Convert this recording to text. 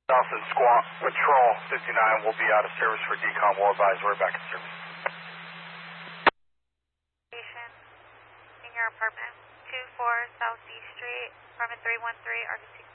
South Squawk Patrol 59 will be out of service for decom. We'll advise we're back in service. Station in your apartment, 24 Southeast Street, apartment 313, Arctic.